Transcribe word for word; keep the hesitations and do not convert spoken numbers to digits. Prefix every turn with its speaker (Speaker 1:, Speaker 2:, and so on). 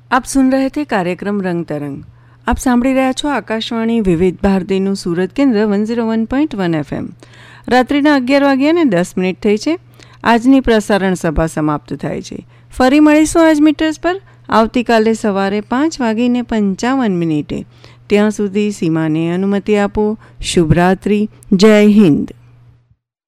Speaker 1: आप सुन रहे थे कार्यक्रम रंग तरंग। आप સાંભળી રહ્યા છો આકાશવાણી વિવિધ ભારતીનું સુરત કેન્દ્ર one zero one point one FM. રાત્રિના અગિયાર વાગ્યાને દસ મિનિટ થઈ છે. આજની પ્રસારણ સભા સમાપ્ત થાય છે. ફરી મળીશું આજ મીટર્સ પર આવતીકાલે સવારે પાંચ વાગીને પંચાવન મિનિટે. ત્યાં સુધી સીમાને અનુમતિ આપો. શુભરાત્રિ. જય હિન્દ.